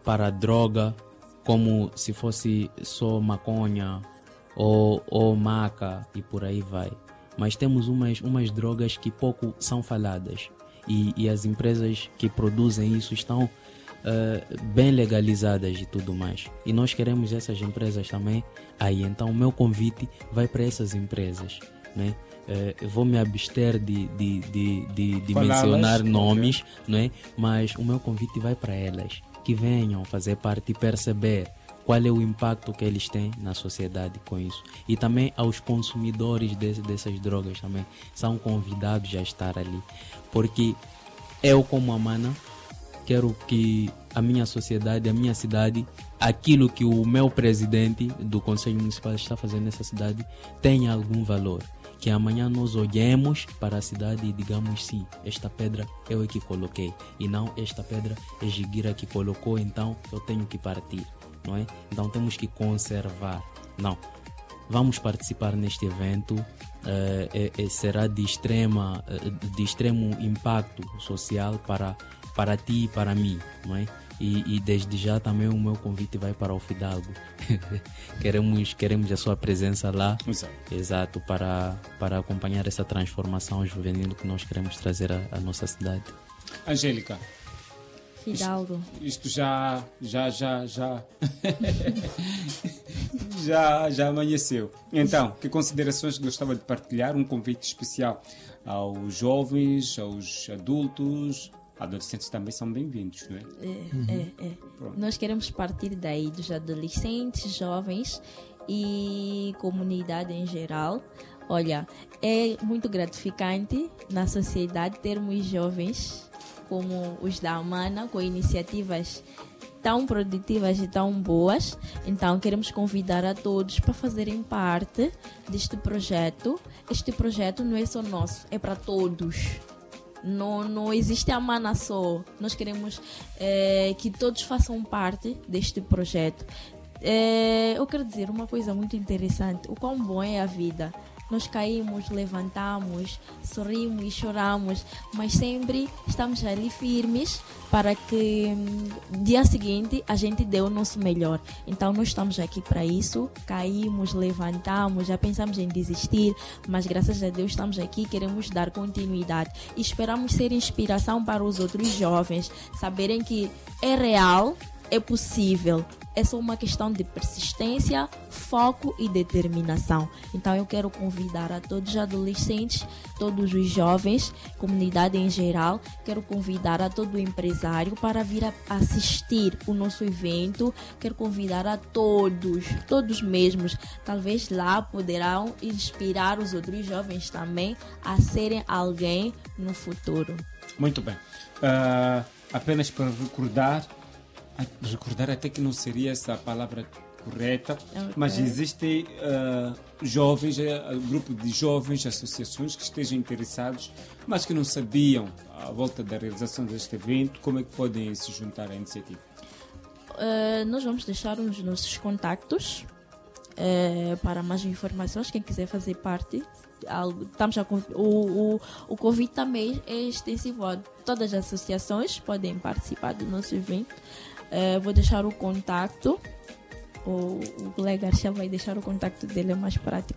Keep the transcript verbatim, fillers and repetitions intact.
para a droga, como se fosse só maconha ou, ou maca e por aí vai. Mas temos umas, umas drogas que pouco são faladas e, e as empresas que produzem isso estão uh, bem legalizadas e tudo mais. E nós queremos essas empresas também aí. Então o meu convite vai para essas empresas, né? Uh, vou me abster de, de, de, de, de mencionar nomes, né? Mas o meu convite vai para elas, que venham fazer parte e perceber qual é o impacto que eles têm na sociedade com isso. E também aos consumidores de, dessas drogas também são convidados a estar ali. Porque eu, como Amana, quero que a minha sociedade, a minha cidade, aquilo que o meu presidente do Conselho Municipal está fazendo nessa cidade tenha algum valor. Que amanhã nós olhemos para a cidade e digamos, sim, esta pedra eu é que coloquei, e não esta pedra é Jiguira que colocou, então eu tenho que partir, não é? Então temos que conservar. Não, vamos participar neste evento, uh, é, é, será de, extrema, uh, de extremo impacto social para, para ti e para mim, não é? E, e desde já também o meu convite vai para o Fidalgo. queremos, queremos a sua presença lá. Exato, Exato para, para acompanhar essa transformação juvenil que nós queremos trazer à, à nossa cidade. Angélica, Fidalgo. Isto, isto já, já, já, já, já, já amanheceu. Então, que considerações gostava de partilhar? Um convite especial aos jovens, aos adultos. Adolescentes também são bem-vindos, não é? É, uhum. é, é. Nós queremos partir daí, dos adolescentes, jovens e comunidade em geral. Olha, é muito gratificante na sociedade termos jovens como os da Amana, com iniciativas tão produtivas e tão boas. Então queremos convidar a todos para fazerem parte deste projeto. Este projeto não é só nosso, é para todos. Não, não existe a Amana só. Nós queremos é, que todos façam parte deste projeto. É, eu quero dizer uma coisa muito interessante. O quão bom é a vida. Nós caímos, levantamos, sorrimos e choramos, mas sempre estamos ali firmes para que no dia seguinte a gente dê o nosso melhor. Então nós estamos aqui para isso. Caímos, levantamos, já pensamos em desistir, mas graças a Deus estamos aqui, queremos dar continuidade e esperamos ser inspiração para os outros jovens, saberem que é real, é possível. É só uma questão de persistência, foco e determinação. Então eu quero convidar a todos os adolescentes, todos os jovens, comunidade em geral. Quero convidar a todo empresário para vir a assistir o nosso evento. Quero convidar a todos, todos mesmos. Talvez lá poderão inspirar os outros jovens também a serem alguém no futuro. Muito bem. Uh, apenas para recordar, recordar até que não seria essa a palavra correta, okay. Mas existem uh, jovens, uh, grupo de jovens, associações que estejam interessados, mas que não sabiam à volta da realização deste evento, como é que podem se juntar à iniciativa? Uh, nós vamos deixar os nossos contactos uh, para mais informações, quem quiser fazer parte. Estamos a, o, o, o convite também é extensivo a todas as associações, podem participar do nosso evento. Uh, vou deixar o contacto, o, o colega Archel vai deixar o contacto dele, é mais prático